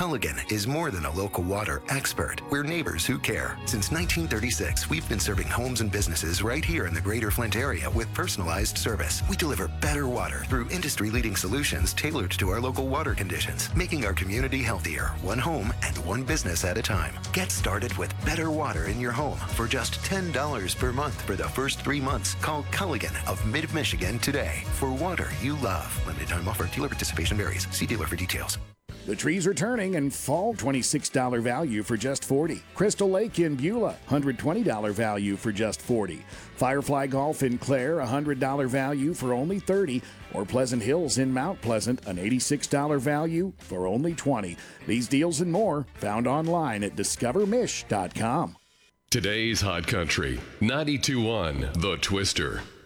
Culligan is more than a local water expert. We're neighbors who care. Since 1936, we've been serving homes and businesses right here in the greater Flint area with personalized service. We deliver better water through industry-leading solutions tailored to our local water conditions, making our community healthier, one home and one business at a time. Get started with better water in your home for just $10 per month for the first 3 months. Call Culligan of Mid-Michigan today for water you love. Limited time offer. Dealer participation varies. See dealer for details. The trees are turning and fall $26 value for just $40. Crystal Lake in Beulah, $120 value for just $40. Firefly Golf in Clare, $100 value for only $30. Or Pleasant Hills in Mount Pleasant, an $86 value for only $20. These deals and more found online at discovermish.com. Today's Hot Country, 92.1 The Twister.